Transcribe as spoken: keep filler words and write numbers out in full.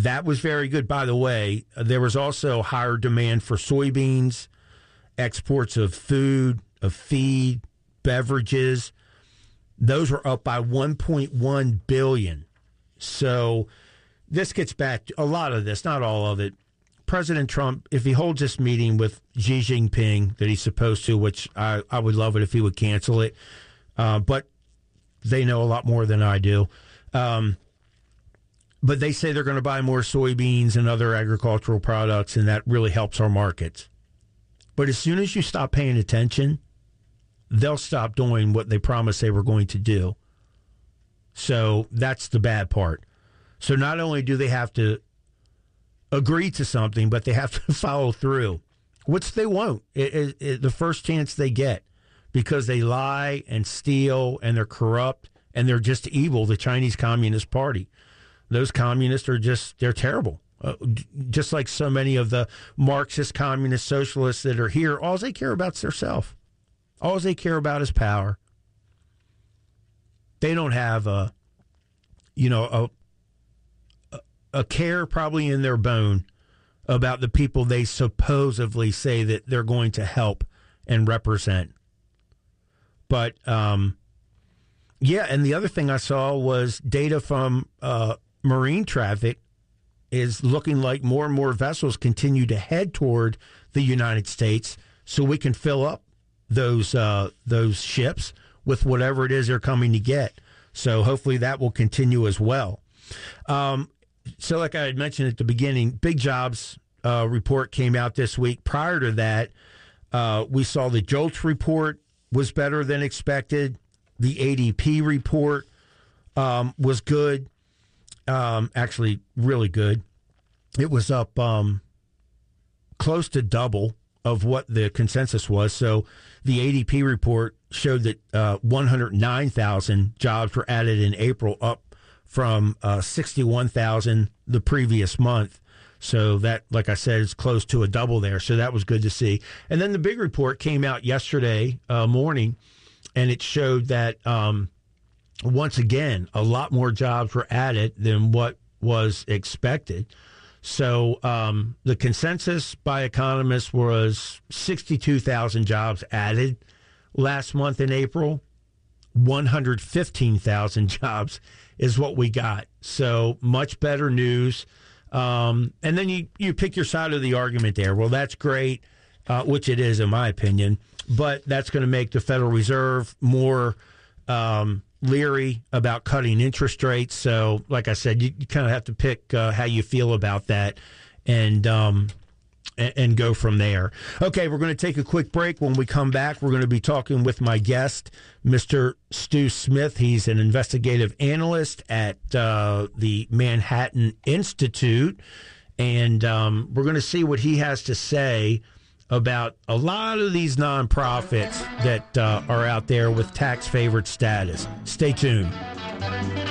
that was very good. By the way, there was also higher demand for soybeans, exports of food, of feed, beverages. Those were up by one point one billion dollars. So this gets back to a lot of this, not all of it. President Trump, if he holds this meeting with Xi Jinping that he's supposed to, which I, I would love it if he would cancel it, uh, but they know a lot more than I do. Um, but they say they're going to buy more soybeans and other agricultural products, and that really helps our markets. But as soon as you stop paying attention, they'll stop doing what they promised they were going to do. So that's the bad part. So not only do they have to agree to something, but they have to follow through, which they won't it, it, it, the first chance they get, because they lie and steal and they're corrupt and they're just evil, the Chinese Communist Party. Those communists are just, they're terrible. Uh, just like so many of the Marxist, communist, socialists that are here, all they care about is their self. All they care about is power. They don't have a, you know, a, a care probably in their bone about the people they supposedly say that they're going to help and represent. But, um, yeah, and the other thing I saw was data from uh, marine traffic is looking like more and more vessels continue to head toward the United States so we can fill up those uh, those ships with whatever it is they're coming to get. So hopefully that will continue as well. Um, so like I had mentioned at the beginning, big jobs uh, report came out this week. Prior to that, uh, we saw the JOLTS report was better than expected. The A D P report um, was good, um, actually really good. It was up um, close to double of what the consensus was. So the A D P report showed that uh, one hundred nine thousand jobs were added in April, up from uh, sixty-one thousand the previous month. So that, like I said, is close to a double there. So that was good to see. And then the big report came out yesterday uh, morning, and it showed that, um, once again, a lot more jobs were added than what was expected. So um, the consensus by economists was sixty-two thousand jobs added last month in April. one hundred fifteen thousand jobs is what we got. So much better news. Um, and then you, you pick your side of the argument there. Well, that's great, uh, which it is in my opinion, but that's going to make the Federal Reserve more um, leery about cutting interest rates. So, like I said, you, you kind of have to pick uh, how you feel about that and, um, and and go from there. Okay, we're going to take a quick break. When we come back, we're going to be talking with my guest, Mister Stu Smith. He's an investigative analyst at uh, the Manhattan Institute, and um, we're going to see what he has to say about a lot of these nonprofits that uh, are out there with tax favored status. Stay tuned.